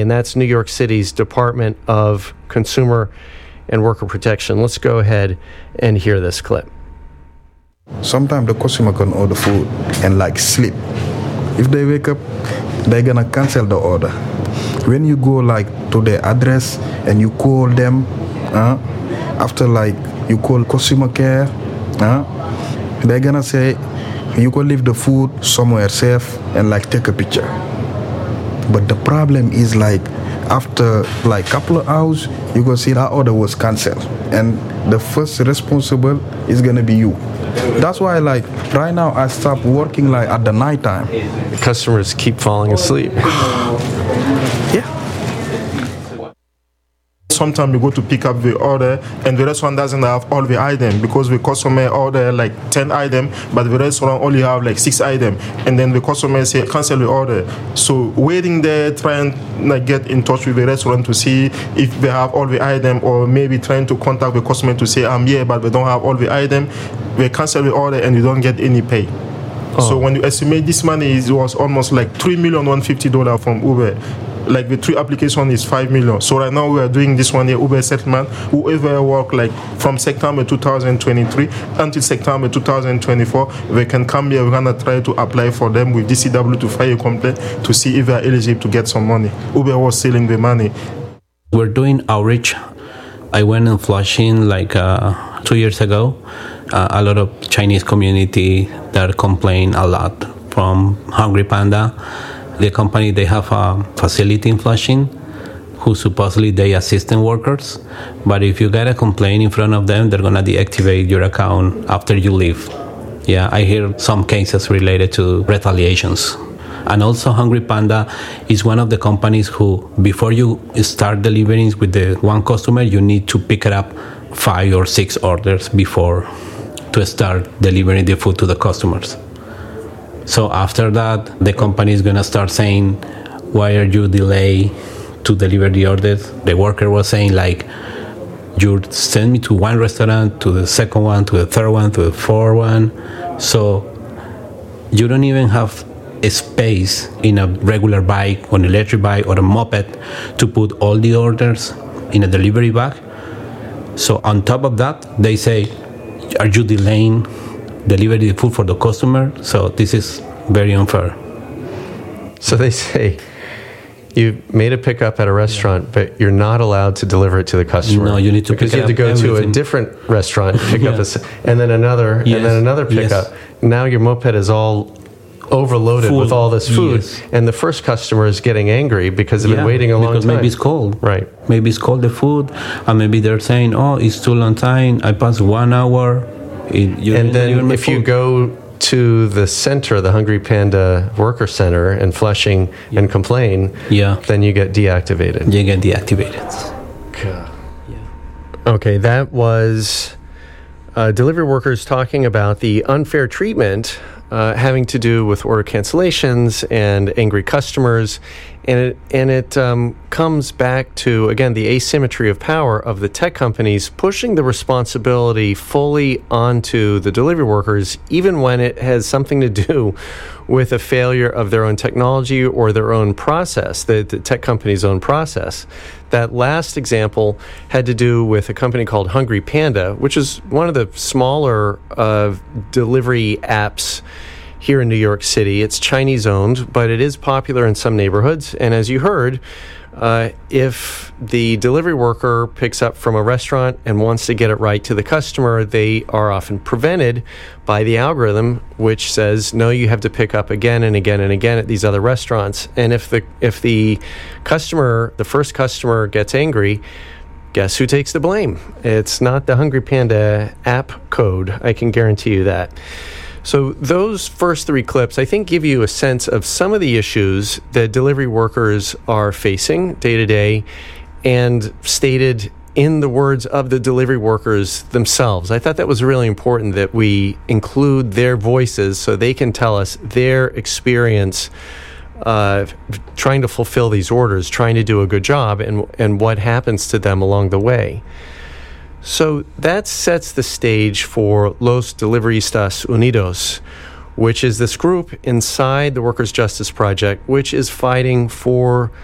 and that's New York City's Department of Consumer and Worker Protection. Let's go ahead and hear this clip. Sometimes the customer can order food and sleep. If they wake up, they're gonna cancel the order. When you go to their address and you call them, after you call customer care, they're gonna say you can leave the food somewhere safe and take a picture. But the problem is after couple of hours, you can see that order was canceled, and the first responsible is gonna be you. That's why right now I stopped working at the night time. Customers keep falling asleep. Yeah. Sometimes we go to pick up the order and the restaurant doesn't have all the items because the customer order 10 items, but the restaurant only have 6 items, and then the customer say cancel the order. So waiting there, trying get in touch with the restaurant to see if they have all the items, or maybe trying to contact the customer to say I'm here but they don't have all the items. They cancel the order and you don't get any pay. Oh. So when you estimate this money, it was almost $3,150,000 from Uber. The 3 application is $5 million. So right now we are doing this one here, Uber settlement. Whoever work from September 2023 until September 2024, they can come here. We're gonna try to apply for them with DCW to file a complaint to see if they are eligible to get some money. Uber was stealing the money. We're doing outreach. I went in Flushing 2 years ago. A lot of Chinese community that complain a lot from Hungry Panda. The company, they have a facility in Flushing who supposedly they assistant workers, but if you get a complaint in front of them, they're gonna deactivate your account after you leave. Yeah, I hear some cases related to retaliations. And also Hungry Panda is one of the companies who, before you start delivering with the one customer, you need to pick it up 5 or 6 orders before to start delivering the food to the customers. So after that, the company is going to start saying, why are you delay to deliver the orders? The worker was saying you send me to one restaurant, to the second one, to the third one, to the fourth one. So you don't even have a space in a regular bike, or an electric bike, or a moped to put all the orders in a delivery bag. So on top of that, they say, are you delaying delivery the food for the customer? So this is very unfair. So they say you made a pickup at a restaurant, but you're not allowed to deliver it to the customer. No, you need to because you have to go to a different restaurant, pick up and then another, and then another pickup. Yes. Now your moped is all overloaded with all this food, and the first customer is getting angry because they've been waiting a long time. Maybe it's cold. Right. Maybe it's cold, the food, and maybe they're saying, oh, it's too long time. I passed 1 hour. And then if you go to the center, the Hungry Panda Worker Center in Flushing, and complain, then you get deactivated. You get deactivated. Okay, that was delivery workers talking about the unfair treatment having to do with order cancellations and angry customers. And it comes back to, again, the asymmetry of power of the tech companies pushing the responsibility fully onto the delivery workers, even when it has something to do with a failure of their own technology or their own process, the tech company's own process. That last example had to do with a company called Hungry Panda, which is one of the smaller delivery apps here in New York City. It's Chinese-owned, but it is popular in some neighborhoods. And as you heard, if the delivery worker picks up from a restaurant and wants to get it right to the customer, they are often prevented by the algorithm, which says, no, you have to pick up again and again and again at these other restaurants. And if the customer, the first customer, gets angry, guess who takes the blame? It's not the Hungry Panda app code. I can guarantee you that. So those first 3 clips, I think, give you a sense of some of the issues that delivery workers are facing day to day, and stated in the words of the delivery workers themselves. I thought that was really important that we include their voices so they can tell us their experience trying to fulfill these orders, trying to do a good job, and what happens to them along the way. So that sets the stage for Los Deliveristas Unidos, which is this group inside the Workers' Justice Project, which is fighting for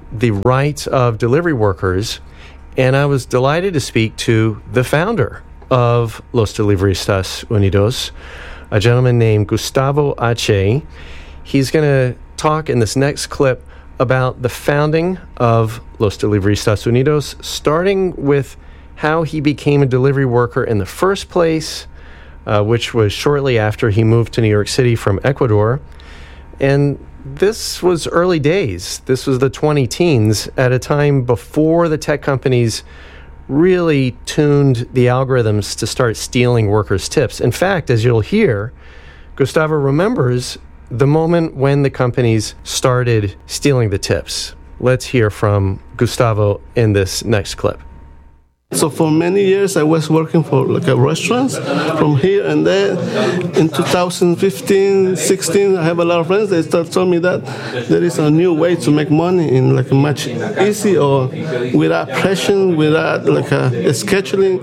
the rights of delivery workers, and I was delighted to speak to the founder of Los Deliveristas Unidos, a gentleman named Gustavo H. He's going to talk in this next clip about the founding of Los Deliveristas Unidos, starting with how he became a delivery worker in the first place, which was shortly after he moved to New York City from Ecuador. And this was early days. This was the 20-teens, at a time before the tech companies really tuned the algorithms to start stealing workers' tips. In fact, as you'll hear, Gustavo remembers the moment when the companies started stealing the tips. Let's hear from Gustavo in this next clip. So for many years I was working for like a restaurants from here and there. In 2015, 16, I have a lot of friends. They start telling me that there is a new way to make money in like a much easy or without pressure, without like a scheduling,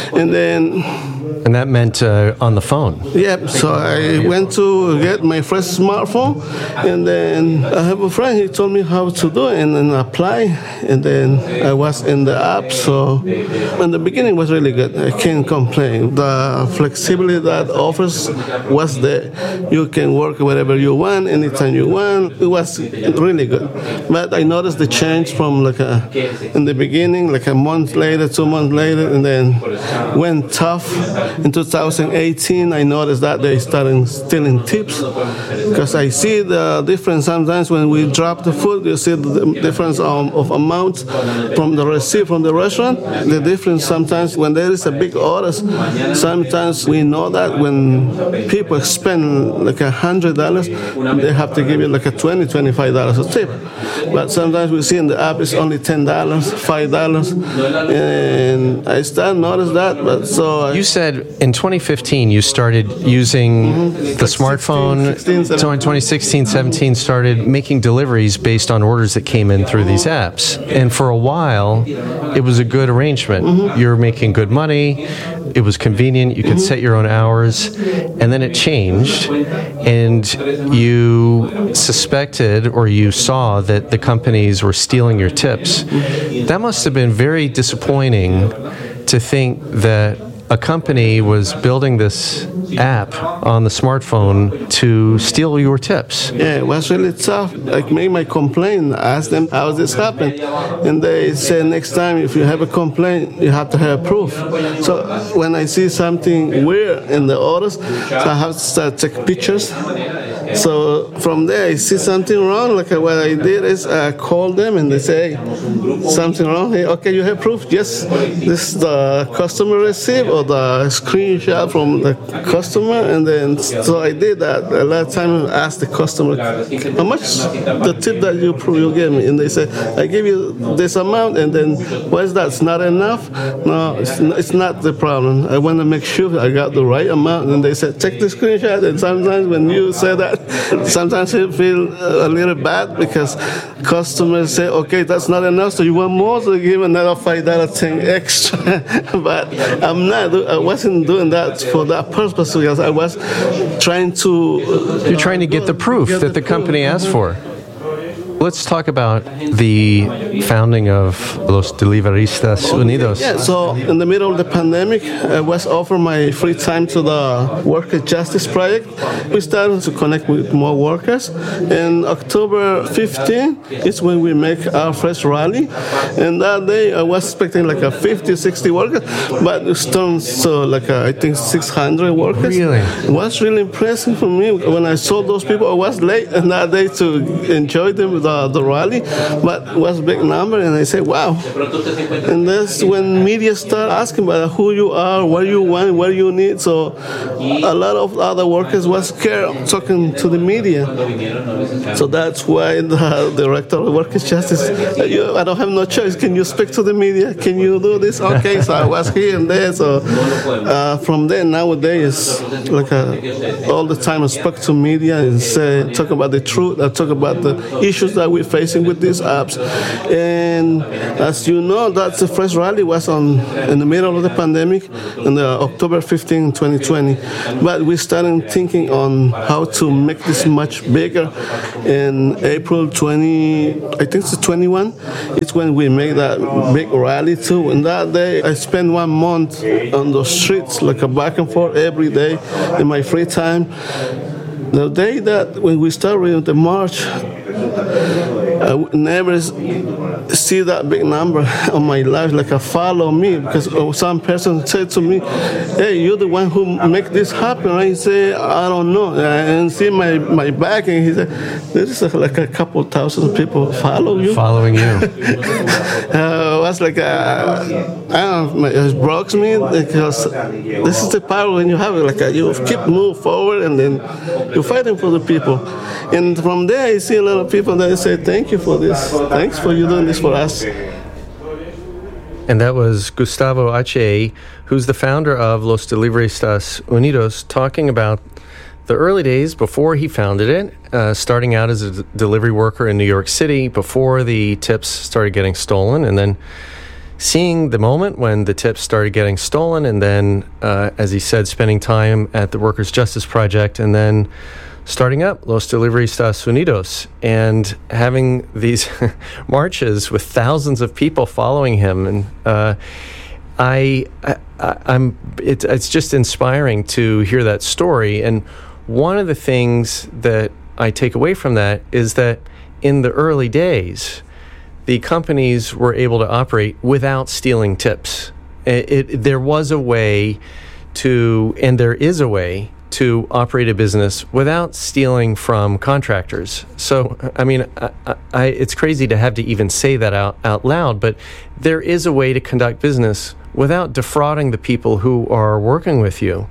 and that meant on the phone. Yeah, so I went to get my first smartphone, and then I have a friend, he told me how to do it, and then apply, and then I was in the app, so in the beginning was really good. I can't complain. The flexibility that offers was there. You can work wherever you want, anytime you want. It was really good. But I noticed the change from like in the beginning, like a month later, 2 months later, and then went tough. In 2018, I noticed that they started stealing tips, because I see the difference sometimes when we drop the food. You see the difference of amount from the receipt from the restaurant. The difference sometimes when there is a big order, sometimes we know that when people spend like $100, they have to give you like a $20, $25 a tip. But sometimes we see in the app it's only $10, $5, and I started notice that. But so you said in 2015 you started using the smartphone. 16, so in 2016, 17 started making deliveries based on orders that came in through these apps. And for a while, it was a good arrangement. You're making good money. It was convenient. You could set your own hours. And then it changed, and you suspected or you saw that the companies were stealing your tips. That must have been very disappointing to think that a company was building this app on the smartphone to steal your tips. Yeah, it was really tough. I made my complaint, asked them how this happened, and they said next time if you have a complaint, you have to have proof. So when I see something weird in the orders, so I have to start take pictures. So from there, I see something wrong. Like what I did is I called them and they say, hey, something wrong. Hey, okay, you have proof? Yes, this is the customer receipt or the screenshot from the customer. And then so I did that. A lot of time I asked the customer, how much the tip that you gave me? And they said, I give you this amount. And then what is that? It's not enough? No, it's not the problem. I want to make sure I got the right amount. And they said, take the screenshot. And sometimes when you say that, sometimes you feel a little bad because customers say, okay, that's not enough, so you want more, so give another $5 thing extra. But I wasn't doing that for that purpose, because I was trying to... You're trying to get the proof that the company asked for. Let's talk about the founding of Los Deliveristas Unidos. Yeah, so in the middle of the pandemic, I was offered my free time to the Worker Justice Project. We started to connect with more workers. And October 15 is when we make our first rally. And that day, I was expecting like a 50, 60 workers, but it turned to like I think 600 workers. Really? It was really impressive for me. When I saw those people, I was late and that day to enjoy them with the rally, but it was a big number, and I said, wow. And that's when media start asking about who you are, what you want, what you need. So a lot of other workers was scared talking to the media. So that's why the director of Workers' Justice, I don't have no choice. Can you speak to the media? Can you do this? Okay, so I was here and there. So from there, nowadays, like all the time I spoke to media and talk about the truth, I talk about the issues that that we're facing with these apps. And as you know, that's the first rally was in the middle of the pandemic, on the October 15, 2020. But we started thinking on how to make this much bigger. In April 21, it's when we made that big rally too. And that day, I spent 1 month on the streets, like a back and forth every day in my free time. The day that when we started the march, I would never see that big number on my life, like follow me, because some person said to me, hey, you're the one who make this happen. I say, I don't know. And see my back, and he said, there's like a couple thousand people follow you. Following you. It was like, I don't know, it broke me, because this is the power when you have it, like you keep move forward, and then you're fighting for the people. And from there, I see a lot of people that say, thank you for this. Thanks for you doing this for us. And that was Gustavo Ache, who's the founder of Los Deliveristas Unidos, talking about the early days before he founded it, starting out as a delivery worker in New York City before the tips started getting stolen, and then seeing the moment when the tips started getting stolen, and then, as he said, spending time at the Workers' Justice Project, and then starting up Los Deliveristas Unidos and having these marches with thousands of people following him. And it's just inspiring to hear that story. And one of the things that I take away from that is that in the early days, the companies were able to operate without stealing tips. There was a way to, and there is a way to operate a business without stealing from contractors. So, I mean, it's crazy to have to even say that out loud, but there is a way to conduct business without defrauding the people who are working with you.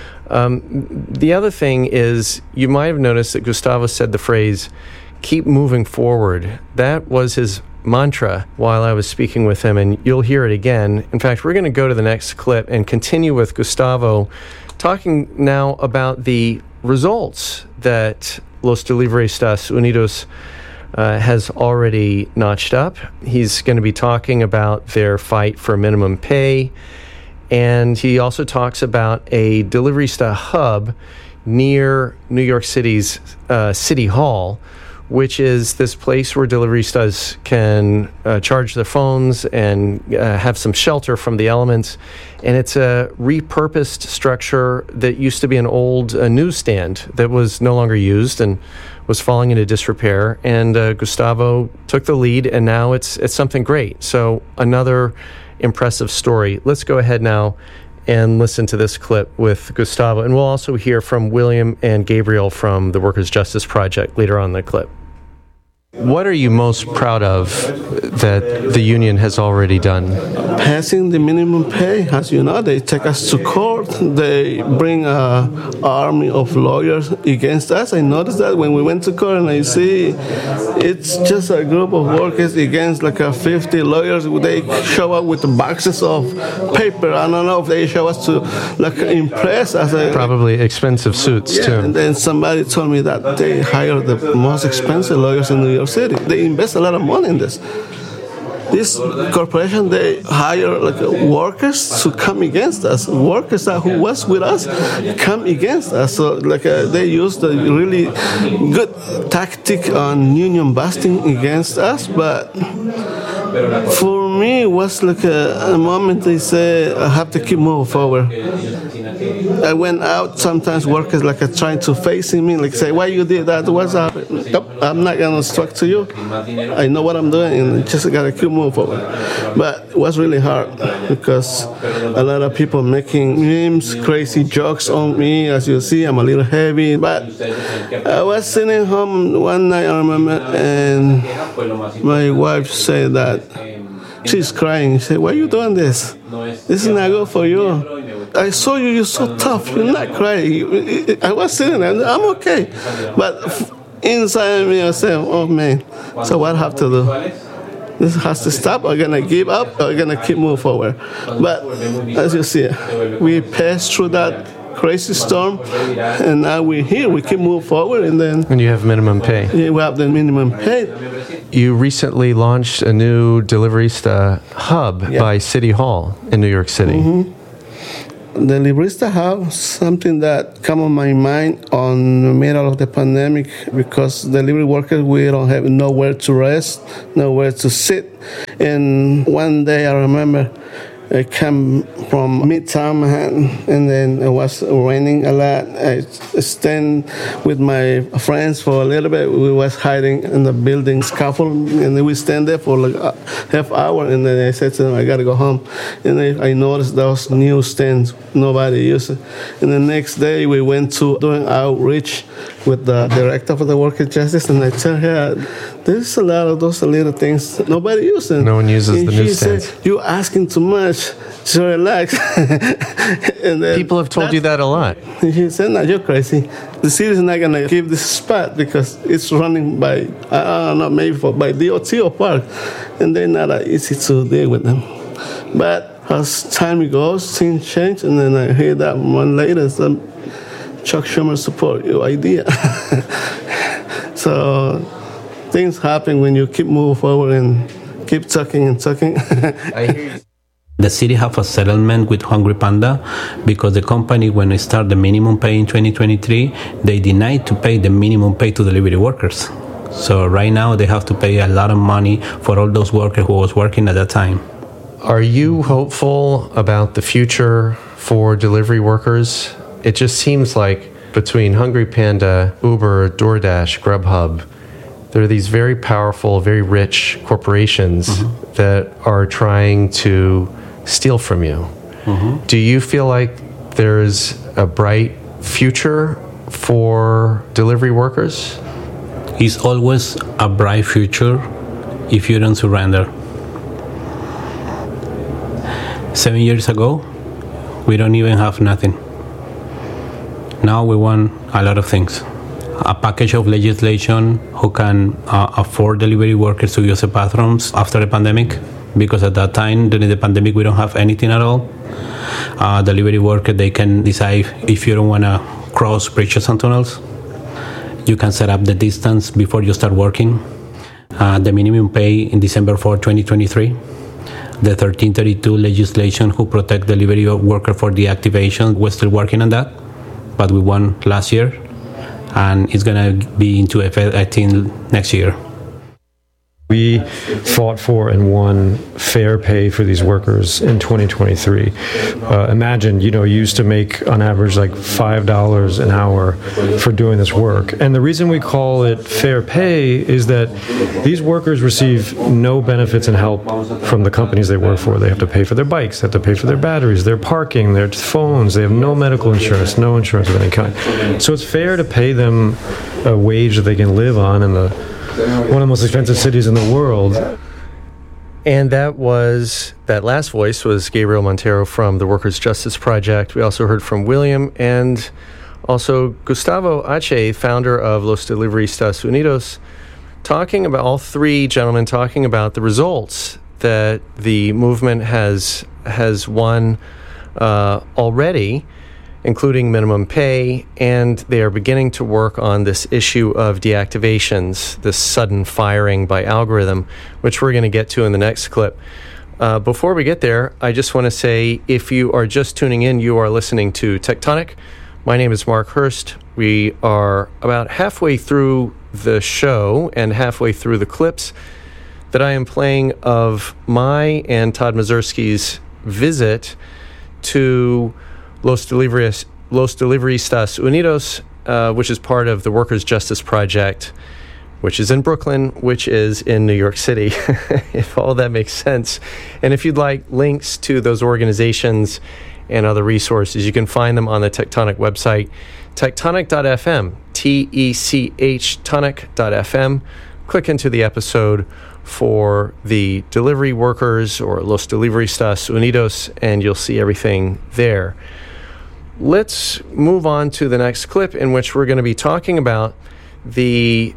The other thing is, you might have noticed that Gustavo said the phrase, keep moving forward. That was his mantra while I was speaking with him, and you'll hear it again. In fact, we're going to go to the next clip and continue with Gustavo talking now about the results that Los Deliveristas Unidos has already notched up. He's going to be talking about their fight for minimum pay, and he also talks about a Deliverista hub near New York City's City Hall, which is this place where Deliveristas can charge their phones and have some shelter from the elements. And it's a repurposed structure that used to be an old newsstand that was no longer used and was falling into disrepair. And Gustavo took the lead, and now it's something great. So another impressive story. Let's go ahead now and listen to this clip with Gustavo. And we'll also hear from William and Gabriel from the Workers' Justice Project later on in the clip. What are you most proud of that the union has already done? Passing the minimum pay. As you know, they take us to court. They bring an army of lawyers against us. I noticed that when we went to court, and I see it's just a group of workers against like 50 lawyers. They show up with boxes of paper. I don't know if they show us to like impress us. Probably expensive suits, too. And then somebody told me that they hire the most expensive lawyers in New York City. They invest a lot of money in this. This corporation, they hire like workers to come against us. Workers who was with us come against us. So like they use the really good tactic on union busting against us. But for me, it was like a moment they say I have to keep moving forward. I went out, sometimes workers like trying to face me, like say, why you did that, what's happening? Nope, I'm not going to talk to you. I know what I'm doing, and just got to keep moving forward. But it was really hard because a lot of people making memes, crazy jokes on me. As you see, I'm a little heavy. But I was sitting home one night, I remember, and my wife said that she's crying. She said, why are you doing this? This is not good for you. I saw you, you're so tough, you're not crying. I was sitting there, I'm okay. But inside me, I said, oh man, so what I have to do? This has to stop, I'm gonna give up, or I'm gonna keep moving forward. But as you see, we passed through that crazy storm, and now we're here. We keep moving forward, and then And you have minimum pay. we have the minimum pay. You recently launched a new Deliverista hub by City Hall in New York City. The Deliverista Hub, something that came on my mind on the middle of the pandemic, because delivery workers, we don't have nowhere to rest, nowhere to sit. And one day I remember I came from Midtown Manhattan, and then it was raining a lot. I stand with my friends for a little bit. We was hiding in the building scaffold, and then we stand there for like a half hour, and then I said to them, I got to go home. And then I noticed those newsstands, nobody used it. And the next day we went to doing outreach with the director of the Worker Justice, and I tell her, there's a lot of those little things nobody uses. No one uses and the she newsstands. said, you're asking too much. So relax. And then People have told you that a lot. he said, no, you're crazy. The city is not going to give this spot because it's running by, I don't know, maybe by DOT or park. And they're not easy to deal with them. But as time goes, things change. And then I hear that one later, some Chuck Schumer support your idea. So things happen when you keep moving forward and keep talking and talking. I hear you. The city have a settlement with Hungry Panda because the company, when they start the minimum pay in 2023, they denied to pay the minimum pay to delivery workers. So right now they have to pay a lot of money for all those workers who was working at that time. Are you hopeful about the future for delivery workers? It just seems like between Hungry Panda, Uber, DoorDash, Grubhub, there are these very powerful, very rich corporations that are trying to steal from you. Do you feel like there's a bright future for delivery workers? It's always a bright future if you don't surrender. 7 years ago, we don't even have nothing. Now we want a lot of things. A package of legislation who can afford delivery workers to use the bathrooms after the pandemic, because at that time, during the pandemic, we don't have anything at all. Delivery workers, they can decide if you don't want to cross bridges and tunnels. You can set up the distance before you start working. The minimum pay in December 4, 2023. The 1332 legislation who protect delivery worker for deactivation, we're still working on that, but we won last year, and it's going to be into effect, I think, next year. We fought for and won fair pay for these workers in 2023. Imagine, you used to make on average like $5 an hour for doing this work. And the reason we call it fair pay is that these workers receive no benefits and help from the companies they work for. They have to pay for their bikes, they have to pay for their batteries, their parking, their phones. They have no medical insurance, no insurance of any kind. So it's fair to pay them a wage that they can live on in one of the most expensive cities in the world. And that last voice was Gabriel Montero from the Workers' Justice Project. We also heard from William and also Gustavo Ache, founder of Los Deliveristas Unidos, all three gentlemen talking about the results that the movement has won already, including minimum pay, and they are beginning to work on this issue of deactivations, this sudden firing by algorithm, which we're going to get to in the next clip. Before we get there, I just want to say, if you are just tuning in, you are listening to Tectonic. My name is Mark Hurst. We are about halfway through the show and halfway through the clips that I am playing of my and Todd Mazurski's visit to Los Deliveristas Unidos, which is part of the Workers' Justice Project, which is in Brooklyn, which is in New York City, if all that makes sense. And if you'd like links to those organizations and other resources, you can find them on the Tectonic website, tectonic.fm, T-E-C-H, tonic.fm. Click into the episode for the delivery workers or Los Deliveristas Unidos, and you'll see everything there. Let's move on to the next clip, in which we're going to be talking about the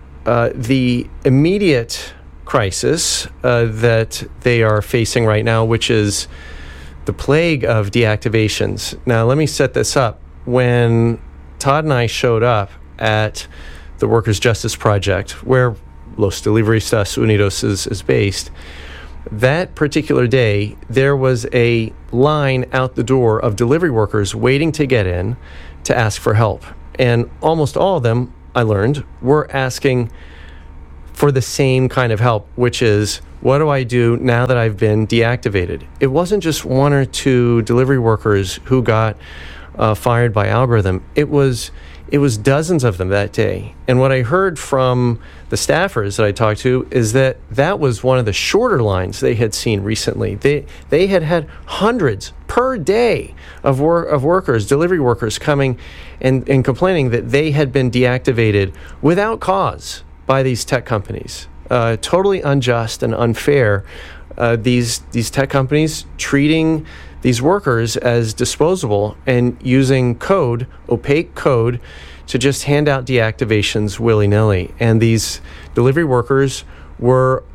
immediate crisis that they are facing right now, which is the plague of deactivations. Now, let me set this up. when Todd and I showed up at the Workers' Justice Project, where Los Deliveristas Unidos is based, that particular day, there was a line out the door of delivery workers waiting to get in to ask for help. And almost all of them, I learned, were asking for the same kind of help, which is, what do I do now that I've been deactivated? It wasn't just one or two delivery workers who got fired by algorithm. It was dozens of them that day. And what I heard from the staffers that I talked to is that that was one of the shorter lines they had seen recently. They had hundreds per day of workers, delivery workers, coming and complaining that they had been deactivated without cause by these tech companies. Totally unjust and unfair. These tech companies treating these workers as disposable and using code, opaque code, to just hand out deactivations willy-nilly. And these delivery workers were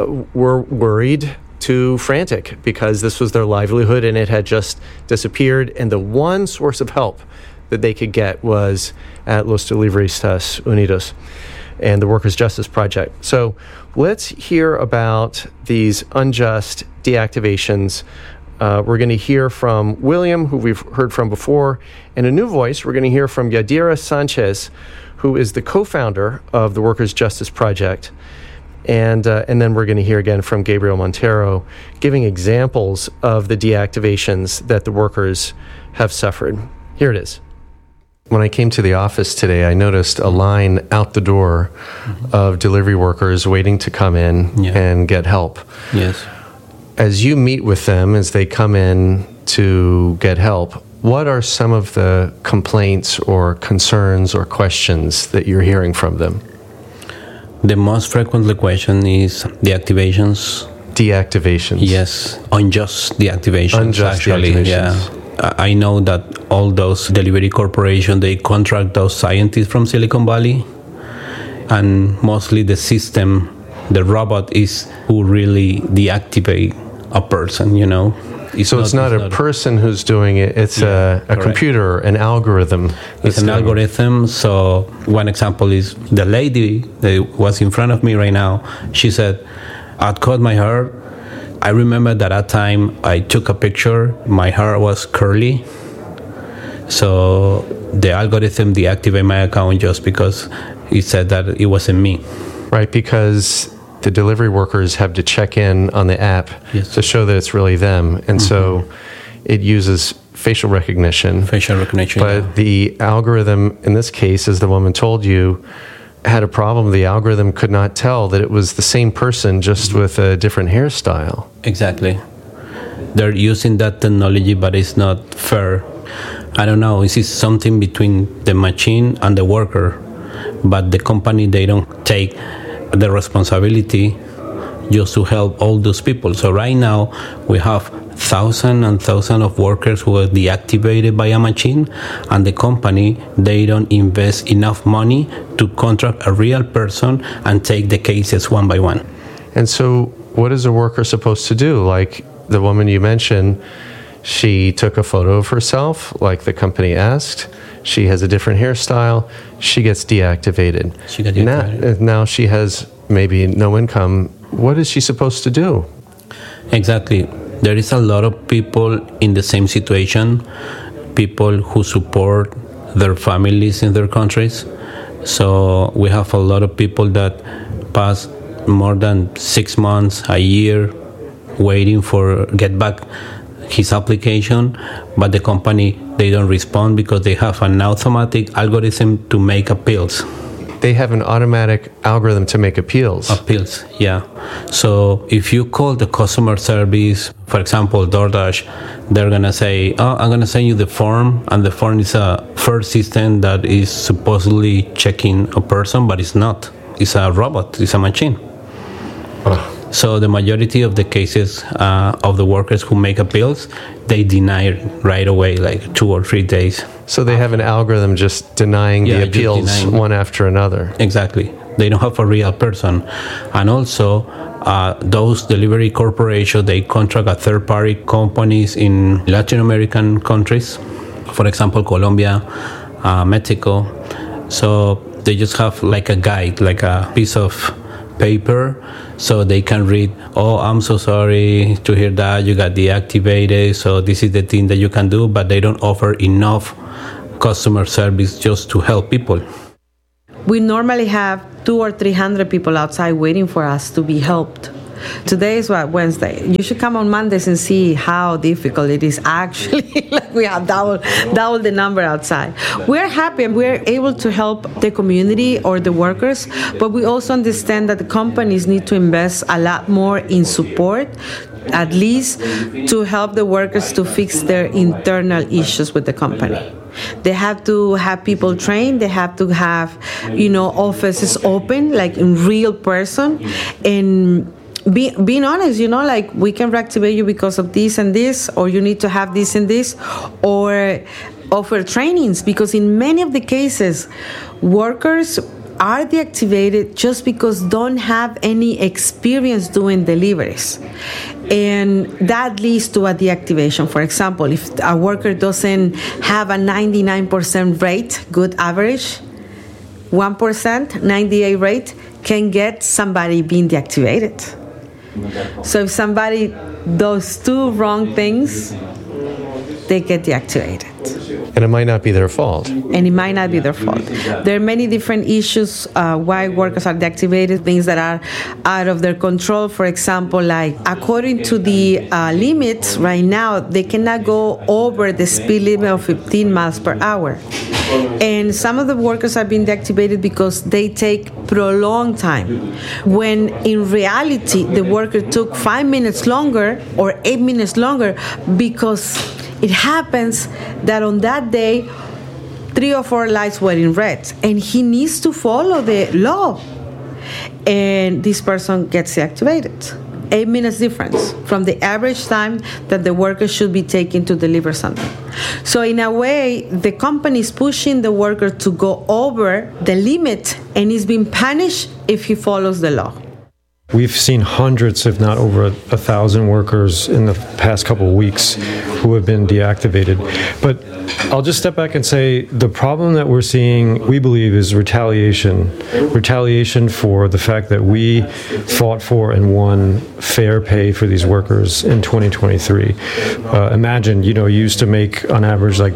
worried to frantic because this was their livelihood and it had just disappeared. And the one source of help that they could get was at Los Deliveristas Unidos and the Workers' Justice Project. So let's hear about these unjust deactivations. We're going to hear from William, who we've heard from before, and a new voice. We're going to hear from Yadira Sanchez, who is the co-founder of the Workers' Justice Project. And then we're going to hear again from Gabriel Montero, giving examples of the deactivations that the workers have suffered. Here it is. When I came to the office today, I noticed a line out the door of delivery workers waiting to come in and get help. Yes. As you meet with them, as they come in to get help, what are some of the complaints or concerns or questions that you're hearing from them? The most frequent question is deactivations. Deactivations. Yes, unjust deactivations. Unjust actually, deactivations. Yeah. I know that all those delivery corporations, they contract those scientists from Silicon Valley, and mostly the system, the robot is who really deactivate a person, you know. It's not a person who's doing it, it's a computer, an algorithm. It's an algorithm. So one example is the lady that was in front of me right now. She said, I'd cut my hair. I remember that at time I took a picture, my hair was curly. So the algorithm deactivated my account just because it said that it wasn't me. Right, because the delivery workers have to check in on the app to show that it's really them. And so it uses facial recognition. But the algorithm, in this case, as the woman told you, had a problem. The algorithm could not tell that it was the same person, just with a different hairstyle. Exactly. They're using that technology, but it's not fair. I don't know, is it something between the machine and the worker? But the company, they don't take the responsibility just to help all those people. So right now, we have thousands and thousands of workers who are deactivated by a machine, and the company, they don't invest enough money to contract a real person and take the cases one by one. And so what is a worker supposed to do? Like the woman you mentioned, she took a photo of herself, like the company asked. She has a different hairstyle. She gets deactivated. Now she has maybe no income. What is she supposed to do? Exactly. There is a lot of people in the same situation, people who support their families in their countries. So we have a lot of people that pass more than 6 months, a year, waiting for get back his application, but the company, they don't respond because they have an automatic algorithm to make appeals. They have an automatic algorithm to make appeals. Appeals, yeah. So if you call the customer service, for example, DoorDash, they're going to say, oh, I'm going to send you the form, and the form is a first system that is supposedly checking a person, but it's not. It's a robot, it's a machine. So the majority of the cases of the workers who make appeals, they deny it right away, like 2 or 3 days. So they have an algorithm just denying the appeals one after another. Exactly. They don't have a real person. And also, those delivery corporations, they contract a third-party companies in Latin American countries, for example, Colombia, Mexico. So they just have like a guide, like a piece of paper, so they can read, oh, I'm so sorry to hear that you got deactivated, so this is the thing that you can do, but they don't offer enough customer service just to help people. We normally have 200 or 300 people outside waiting for us to be helped. Today is Wednesday. You should come on Mondays and see how difficult it is actually. Like we have double the number outside. We're happy and we're able to help the community or the workers, but we also understand that the companies need to invest a lot more in support, at least to help the workers to fix their internal issues with the company. They have to have people trained. They have to have, offices open, like in real person, and being honest, like we can reactivate you because of this and this, or you need to have this and this, or offer trainings, because in many of the cases, workers are deactivated just because don't have any experience doing deliveries. And that leads to a deactivation. For example, if a worker doesn't have a 99% rate, good average, 1%, 98 rate, can get somebody being deactivated. So if somebody does two wrong things, they get deactivated. And it might not be their fault. And it might not be their fault. There are many different issues why workers are deactivated, things that are out of their control. For example, like according to the limits right now, they cannot go over the speed limit of 15 miles per hour. And some of the workers are being deactivated because they take prolonged time, when in reality the worker took 5 minutes longer or 8 minutes longer, because it happens that on that day 3 or 4 lights were in red and he needs to follow the law, and this person gets deactivated. 8 minutes difference from the average time that the worker should be taking to deliver something. So in a way, the company is pushing the worker to go over the limit and is being punished if he follows the law. We've seen hundreds, if not over 1,000 workers in the past couple of weeks who have been deactivated. But I'll just step back and say the problem that we're seeing, we believe, is retaliation. Retaliation for the fact that we fought for and won fair pay for these workers in 2023. Imagine, you used to make on average like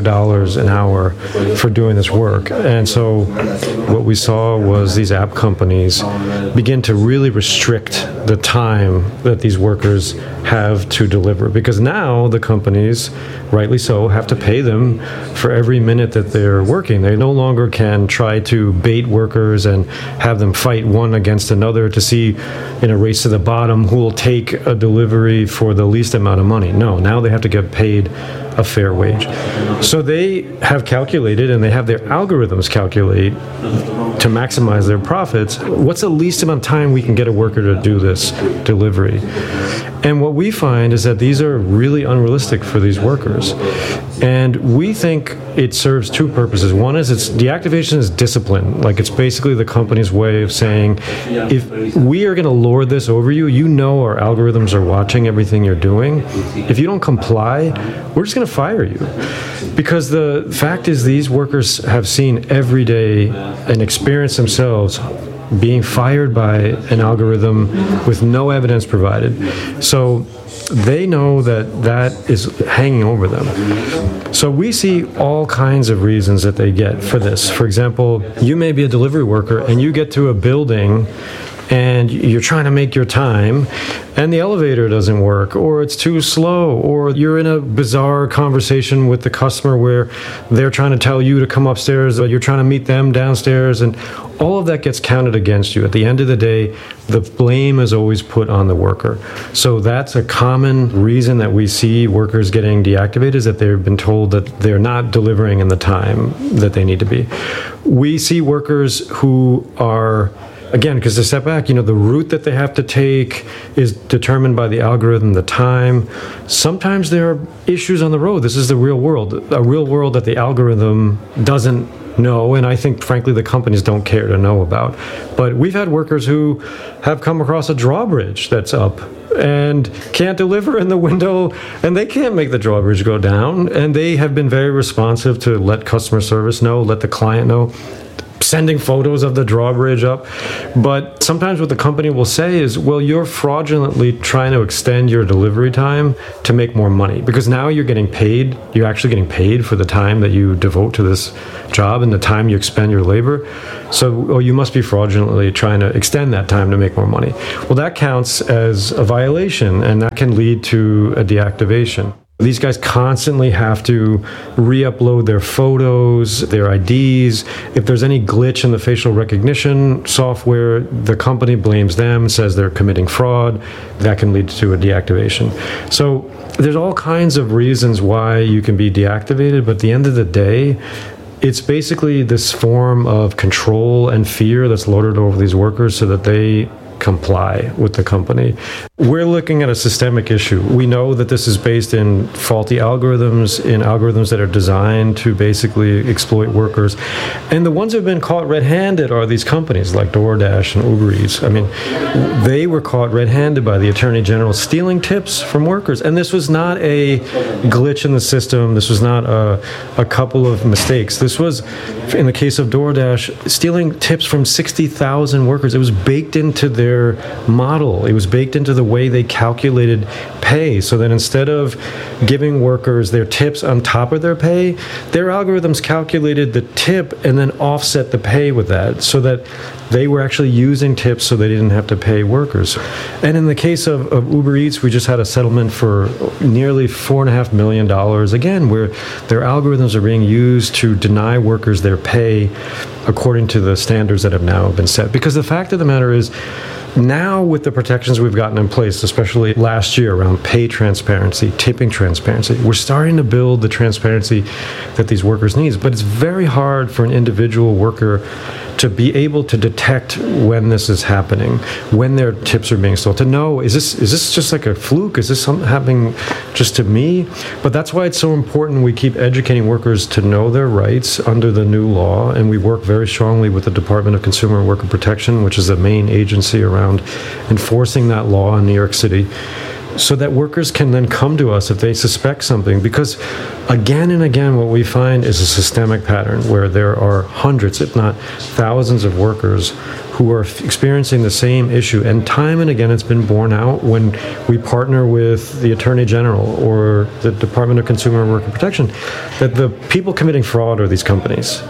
$5 an hour for doing this work. And so what we saw was these app companies begin to really restrict the time that these workers have to deliver, because now the companies, rightly so, have to pay them for every minute that they're working. They no longer can try to bait workers and have them fight one against another to see, in a race to the bottom, who will take a delivery for the least amount of money. No, now they have to get paid a fair wage. So they have calculated, and they have their algorithms calculate to maximize their profits, what's the least amount of time we can get a worker to do this delivery. And what we find is that these are really unrealistic for these workers. And we think it serves two purposes. One is deactivation is discipline. Like, it's basically the company's way of saying, if we are going to lord this over you, our algorithms are watching everything you're doing. If you don't comply, we're just going to fire you. Because the fact is, these workers have seen every day and experienced themselves being fired by an algorithm with no evidence provided. So they know that is hanging over them. So we see all kinds of reasons that they get for this. For example, you may be a delivery worker and you get to a building and you're trying to make your time, and the elevator doesn't work, or it's too slow, or you're in a bizarre conversation with the customer where they're trying to tell you to come upstairs, but you're trying to meet them downstairs, and all of that gets counted against you. At the end of the day, the blame is always put on the worker. So that's a common reason that we see workers getting deactivated, is that they've been told that they're not delivering in the time that they need to be. We see workers who are, again, because to step back, the route that they have to take is determined by the algorithm, the time. Sometimes there are issues on the road. This is the real world, a real world that the algorithm doesn't know, and I think, frankly, the companies don't care to know about. But we've had workers who have come across a drawbridge that's up and can't deliver in the window, and they can't make the drawbridge go down, and they have been very responsive to let customer service know, let the client know, sending photos of the drawbridge up. But sometimes what the company will say is, well, you're fraudulently trying to extend your delivery time to make more money, because now you're actually getting paid for the time that you devote to this job and the time you expend your labor. So you must be fraudulently trying to extend that time to make more money. Well, that counts as a violation, and that can lead to a deactivation. These guys constantly have to re-upload their photos, their IDs. If there's any glitch in the facial recognition software, the company blames them, says they're committing fraud. That can lead to a deactivation. So there's all kinds of reasons why you can be deactivated, but at the end of the day, it's basically this form of control and fear that's loaded over these workers so that they comply with the company. We're looking at a systemic issue. We know that this is based in faulty algorithms, in algorithms that are designed to basically exploit workers. And the ones who have been caught red-handed are these companies like DoorDash and Uber Eats. I mean, they were caught red-handed by the Attorney General stealing tips from workers. And this was not a glitch in the system. This was not a couple of mistakes. This was, in the case of DoorDash, stealing tips from 60,000 workers. It was baked into their model. It was baked into the way they calculated pay, so that instead of giving workers their tips on top of their pay, their algorithms calculated the tip and then offset the pay with that, so that they were actually using tips so they didn't have to pay workers. And in the case of Uber Eats, we just had a settlement for nearly $4.5 million, again, where their algorithms are being used to deny workers their pay according to the standards that have now been set. Because the fact of the matter is, now with the protections we've gotten in place, especially last year around pay transparency, tipping transparency, we're starting to build the transparency that these workers need. But it's very hard for an individual worker to be able to detect when this is happening, when their tips are being stolen, to know, is this just like a fluke? Is this something happening just to me? But that's why it's so important we keep educating workers to know their rights under the new law, and we work very strongly with the Department of Consumer and Worker Protection, which is the main agency around enforcing that law in New York City, so that workers can then come to us if they suspect something. Because again and again, what we find is a systemic pattern where there are hundreds, if not thousands, of workers who are experiencing the same issue. And time and again, it's been borne out when we partner with the Attorney General or the Department of Consumer and Worker Protection, that the people committing fraud are these companies.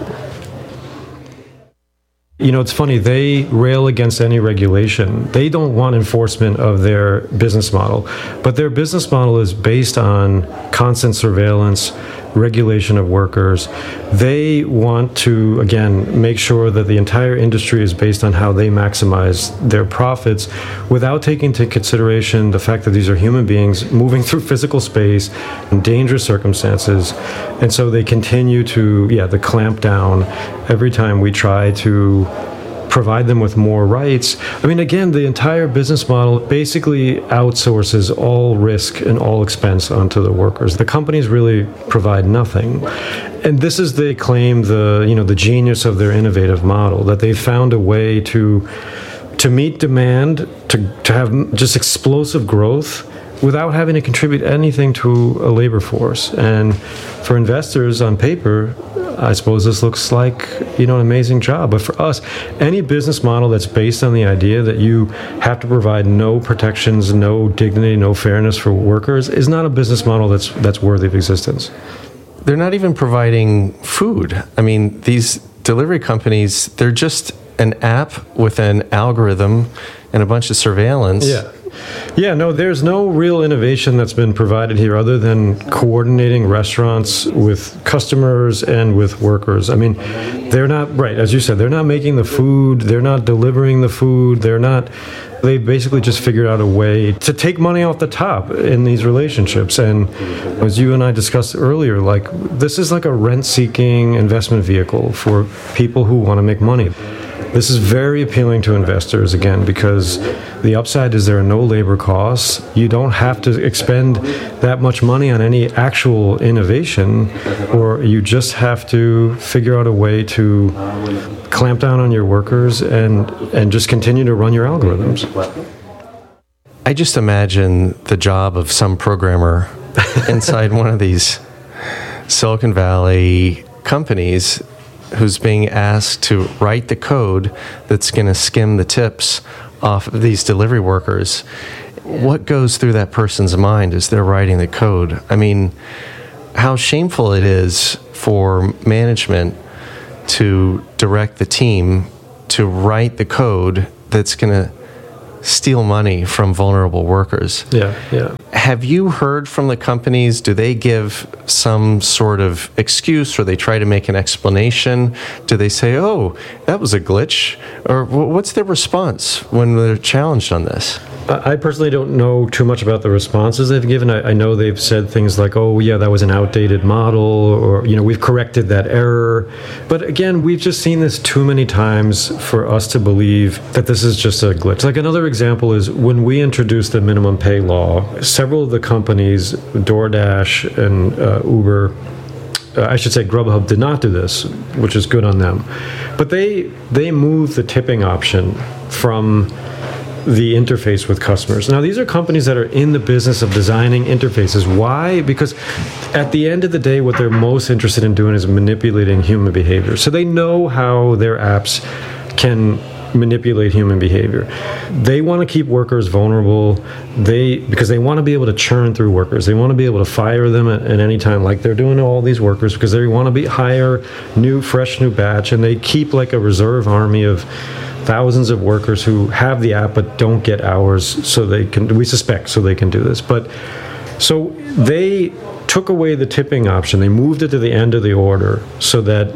You know, it's funny, they rail against any regulation. They don't want enforcement of their business model, but their business model is based on constant surveillance, regulation of workers. They want to, again, make sure that the entire industry is based on how they maximize their profits without taking into consideration the fact that these are human beings moving through physical space in dangerous circumstances. And so they continue to, the clamp down every time we try to provide them with more rights. I mean, again, the entire business model basically outsources all risk and all expense onto the workers. The companies really provide nothing. And this is, they claim, the genius of their innovative model, that they found a way to meet demand, to have just explosive growth without having to contribute anything to a labor force. And for investors on paper, I suppose this looks like, an amazing job. But for us, any business model that's based on the idea that you have to provide no protections, no dignity, no fairness for workers is not a business model that's worthy of existence. They're not even providing food. I mean, these delivery companies, they're just an app with an algorithm and a bunch of surveillance. Yeah, no, there's no real innovation that's been provided here other than coordinating restaurants with customers and with workers. I mean, they're not, right, as you said, they're not making the food, they're not delivering the food, they basically just figured out a way to take money off the top in these relationships. And as you and I discussed earlier, this is like a rent-seeking investment vehicle for people who want to make money. This is very appealing to investors, again, because the upside is there are no labor costs. You don't have to expend that much money on any actual innovation, or you just have to figure out a way to clamp down on your workers and just continue to run your algorithms. I just imagine the job of some programmer inside one of these Silicon Valley companies who's being asked to write the code that's going to skim the tips off of these delivery workers. What goes through that person's mind as they're writing the code? I mean, how shameful it is for management to direct the team to write the code that's going to steal money from vulnerable workers. Yeah. Have you heard from the companies? Do they give some sort of excuse, or they try to make an explanation? Do they say, oh, that was a glitch? Or what's their response when they're challenged on this? I personally don't know too much about the responses they've given. I know they've said things like, oh, yeah, that was an outdated model, or, we've corrected that error. But again, we've just seen this too many times for us to believe that this is just a glitch. Like another example is when we introduced the minimum pay law, several of the companies, DoorDash and Uber, I should say Grubhub, did not do this, which is good on them. But they moved the tipping option from the interface with customers. Now, these are companies that are in the business of designing interfaces. Why? Because at the end of the day, what they're most interested in doing is manipulating human behavior. So they know how their apps can manipulate human behavior. They want to keep workers vulnerable because they want to be able to churn through workers. They want to be able to fire them at any time, like they're doing to all these workers, because they want to hire fresh new batch, and they keep like a reserve army of thousands of workers who have the app but don't get hours, we suspect, so they can do this. But so they took away the tipping option. They moved it to the end of the order so that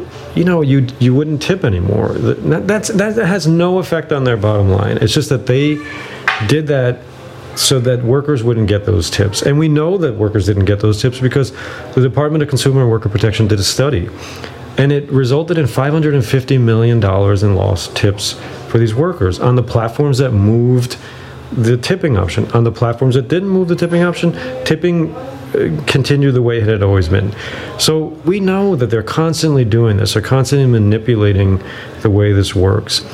you wouldn't tip anymore. That has no effect on their bottom line. It's just that they did that so that workers wouldn't get those tips. And we know that workers didn't get those tips because the Department of Consumer and Worker Protection did a study, and it resulted in $550 million in lost tips for these workers on the platforms that moved the tipping option. On the platforms that didn't move the tipping option, tipping continued the way it had always been. So we know that they're constantly doing this. They're constantly manipulating the way this works.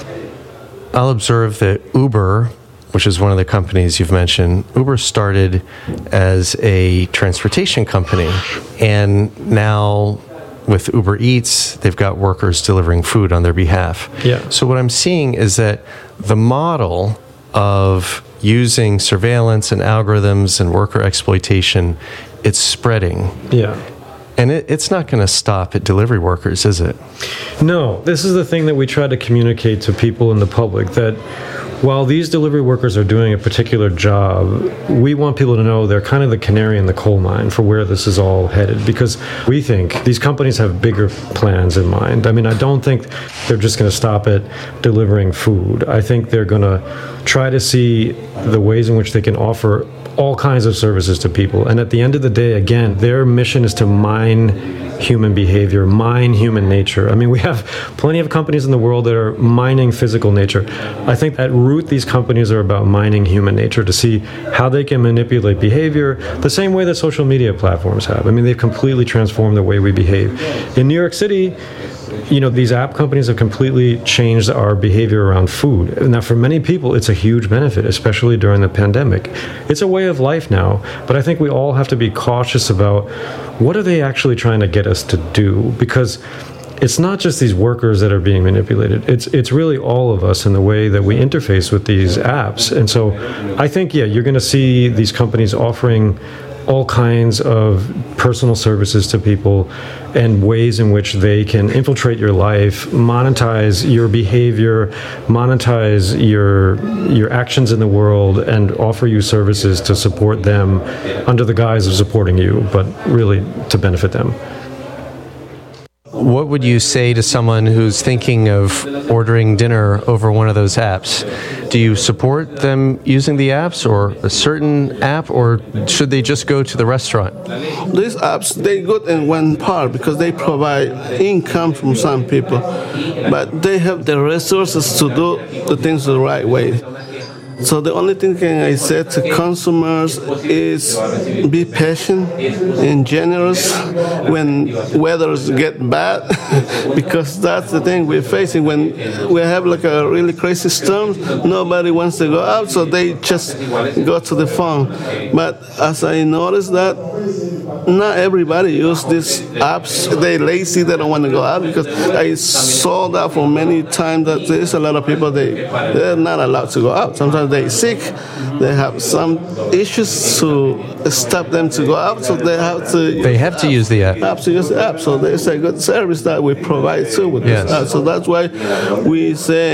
I'll observe that Uber, which is one of the companies you've mentioned, Uber started as a transportation company, and now with Uber Eats, they've got workers delivering food on their behalf. Yeah. So what I'm seeing is that the model of using surveillance and algorithms and worker exploitation, it's spreading. Yeah. And it's not going to stop at delivery workers, is it? No. This is the thing that we try to communicate to people in the public, that while these delivery workers are doing a particular job, we want people to know they're kind of the canary in the coal mine for where this is all headed, because we think these companies have bigger plans in mind. I mean, I don't think they're just going to stop at delivering food. I think they're going to try to see the ways in which they can offer all kinds of services to people. And at the end of the day, again, their mission is to mine human behavior, mine human nature. I mean, we have plenty of companies in the world that are mining physical nature. I think at root, these companies are about mining human nature to see how they can manipulate behavior the same way that social media platforms have. I mean, they've completely transformed the way we behave. In New York City, these app companies have completely changed our behavior around food. Now, for many people, it's a huge benefit, especially during the pandemic. It's a way of life now, but I think we all have to be cautious about what are they actually trying to get us to do, because it's not just these workers that are being manipulated. It's really all of us in the way that we interface with these apps. And so I think, you're going to see these companies offering all kinds of personal services to people and ways in which they can infiltrate your life, monetize your behavior, monetize your actions in the world, and offer you services to support them under the guise of supporting you, but really to benefit them. What would you say to someone who's thinking of ordering dinner over one of those apps? Do you support them using the apps or a certain app, or should they just go to the restaurant? These apps, they're good in one part because they provide income from some people, but they have the resources to do the things the right way. So the only thing I say to consumers is be patient and generous when weathers get bad, because that's the thing we're facing. When we have like a really crazy storm, nobody wants to go out, so they just go to the phone. But as I noticed that not everybody use these apps. They're lazy, they don't want to go out, because I saw that for many times that there's a lot of people, they're not allowed to go out. Sometimes they're sick, they have some issues to stop them to go out, so they have to use the app. Have to use the app. So there's a good service that we provide too with this app. So that's why we're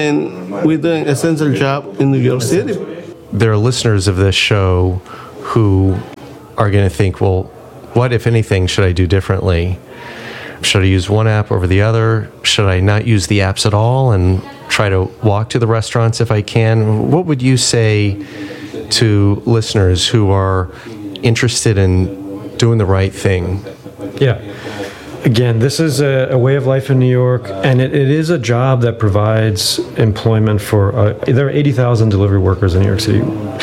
doing essential job in New York City. There are listeners of this show who are going to think, well, what, if anything, should I do differently? Should I use one app over the other? Should I not use the apps at all and try to walk to the restaurants if I can? What would you say to listeners who are interested in doing the right thing? Yeah. Again, this is a way of life in New York, and it is a job that provides employment for, there are 80,000 delivery workers in New York City.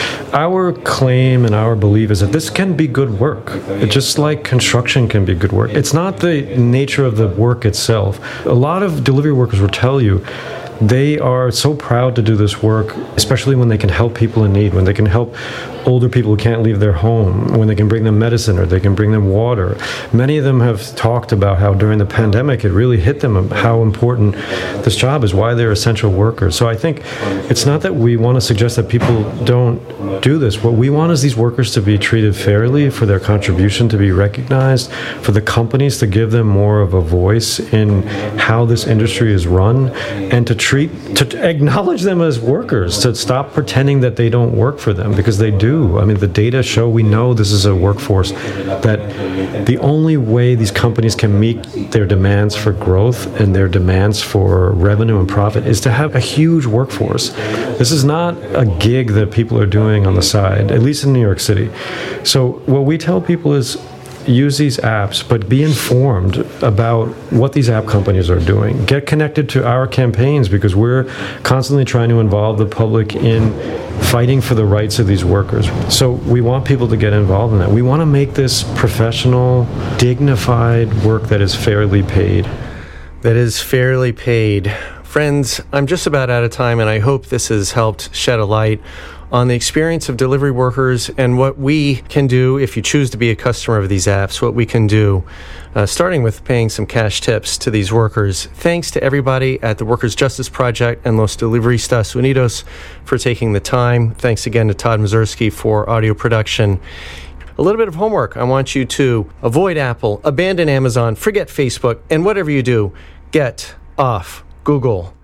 Our claim and our belief is that this can be good work. Just like construction can be good work. It's not the nature of the work itself. A lot of delivery workers will tell you they are so proud to do this work, especially when they can help people in need, when they can help older people who can't leave their home, when they can bring them medicine or they can bring them water. Many of them have talked about how during the pandemic it really hit them how important this job is, why they're essential workers. So I think it's not that we want to suggest that people don't do this. What we want is these workers to be treated fairly, for their contribution to be recognized, for the companies to give them more of a voice in how this industry is run, and to acknowledge them as workers, to stop pretending that they don't work for them, because they do. I mean, the data show, we know this is a workforce that the only way these companies can meet their demands for growth and their demands for revenue and profit is to have a huge workforce. This is not a gig that people are doing on the side, at least in New York City. So what we tell people is, use these apps, but be informed about what these app companies are doing. Get connected to our campaigns, because we're constantly trying to involve the public in fighting for the rights of these workers. So we want people to get involved in that. We want to make this professional, dignified work that is fairly paid. That is fairly paid. Friends, I'm just about out of time, and I hope this has helped shed a light on the experience of delivery workers and what we can do if you choose to be a customer of these apps, what we can do, starting with paying some cash tips to these workers. Thanks to everybody at the Workers' Justice Project and Los Deliveristas Unidos for taking the time. Thanks again to Todd Mazursky for audio production. A little bit of homework. I want you to avoid Apple, abandon Amazon, forget Facebook, and whatever you do, get off Google.